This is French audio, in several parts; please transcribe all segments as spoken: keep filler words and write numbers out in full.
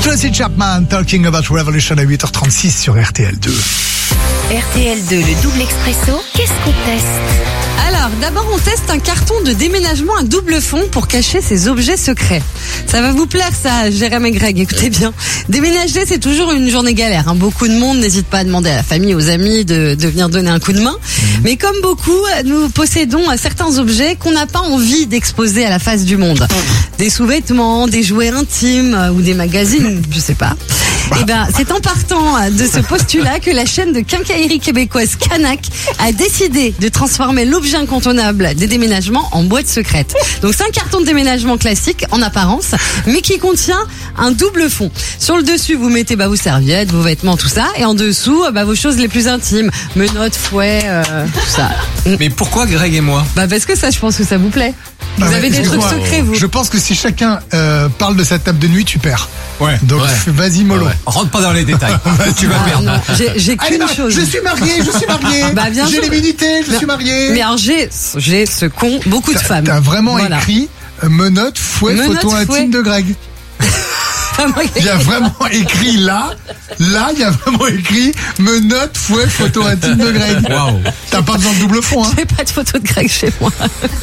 Tracy Chapman, Talking About Revolution à huit heures trente-six sur R T L deux. R T L deux, le double expresso, qu'est-ce qu'on teste ? Alors, d'abord, on teste un carton de déménagement à double fond pour cacher ses objets secrets. Ça va vous plaire, ça, Jérém et Greg, écoutez bien. Déménager, c'est toujours une journée galère. Hein. Beaucoup de monde n'hésite pas à demander à la famille, aux amis de, de venir donner un coup de main. Mmh. Mais comme beaucoup, nous possédons certains objets qu'on n'a pas envie d'exposer à la face du monde. Des sous-vêtements, des jouets intimes ou des magazines, je sais pas. Eh ben, c'est en partant de ce postulat que la chaîne de quincaillerie québécoise Canac a décidé de transformer l'objet incontournable des déménagements en boîte secrète. Donc c'est un carton de déménagement classique en apparence, mais qui contient un double fond. Sur le dessus, vous mettez bah, vos serviettes, vos vêtements, tout ça, et en dessous, bah, vos choses les plus intimes, menottes, fouets, euh, tout ça. Mais pourquoi Greg et moi ? Bah parce que ça, je pense que ça vous plaît. Vous Ah, avez des trucs secrets, vous. Je pense que si chacun euh, parle de sa table de nuit, tu perds. Ouais. Donc ouais. vas-y mollo. Ouais. Rentre pas dans les détails. Tu vas Ah, perdre. non, j'ai, j'ai Allez, qu'une bah, chose. je suis marié, je suis marié. Bah, bien j'ai sûr. l'immunité, je Mais- suis marié. Mais alors j'ai, j'ai ce con, beaucoup de T'as- femmes. T'as vraiment Voilà. écrit euh, menottes, fouet, Menottes, photo fouet. intime de Greg. Il y a vraiment écrit là, là, il y a vraiment écrit menottes, fouet, photo intime de Greg. Waouh. T'as pas besoin de double fond, hein. J'ai pas de photo de Greg chez moi.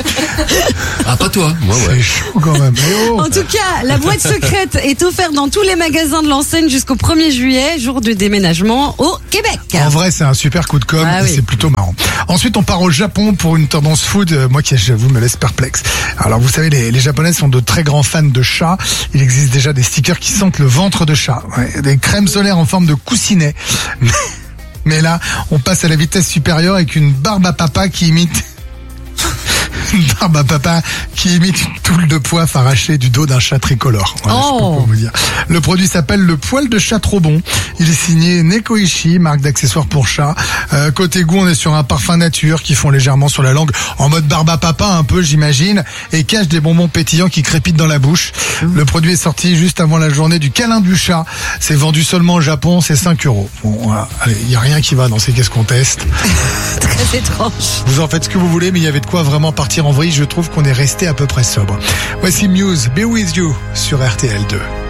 Ah, pas toi. Moi, ouais. C'est chaud quand même. Eh oh. En tout cas, la boîte secrète est offerte dans tous les magasins de l'enseigne jusqu'au premier juillet, jour du déménagement au Québec. En vrai, c'est un super coup de com' Ah et oui. c'est plutôt marrant. Ensuite, on part au Japon pour une tendance food, euh, moi qui, j'avoue, me laisse perplexe. Alors, vous savez, les, les Japonais sont de très grands fans de chats. Il existe déjà des stickers qui sentent le ventre de chat. Ouais, des crèmes solaires en forme de coussinet. Mais, mais là, on passe à la vitesse supérieure avec une barbe à papa qui imite... Une barbe à papa qui imite une toule de poif arrachée du dos d'un chat tricolore. Voilà, Oh. je sais pas quoi vous dire. Le produit s'appelle le poil de chat trop bon. Il est signé Nekoichi, marque d'accessoires pour chat. Euh, côté goût, on est sur un parfum nature qui fond légèrement sur la langue, en mode barbe à papa un peu, j'imagine, et cache des bonbons pétillants qui crépitent dans la bouche. Le produit est sorti juste avant la journée du câlin du chat. C'est vendu seulement au Japon, c'est cinq euros. Bon, voilà. Allez, il y a rien qui va dans ces qu'est-ce qu'on teste. Très étrange. Vous en faites ce que vous voulez, mais il y avait de quoi vraiment partir en vrille. Je trouve qu'on est resté à peu près sobre. Voici Muse, Be With You sur R T L deux.